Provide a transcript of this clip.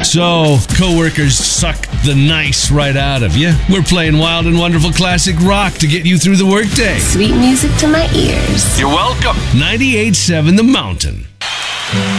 So, coworkers suck the nice right out of you. We're playing wild and wonderful classic rock to get you through the workday. Sweet music to my ears. You're welcome. 98.7 The Mountain.